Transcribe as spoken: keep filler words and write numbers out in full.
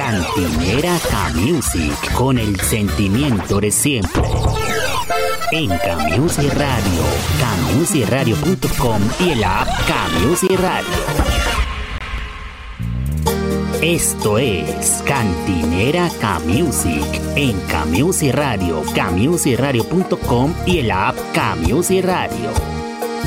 Cantinera K-Music, con el sentimiento de siempre. En K-Music Radio, K Music Radio punto com y el app K-Music Radio. Esto es Cantinera K-Music en K-Music Radio, K Music Radio punto com y el app K-Music Radio.